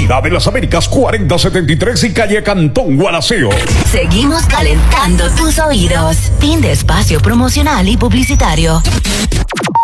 Avenida de las Américas 4073 y calle Cantón Gualaceo. Seguimos calentando tus oídos. Fin de espacio promocional y publicitario.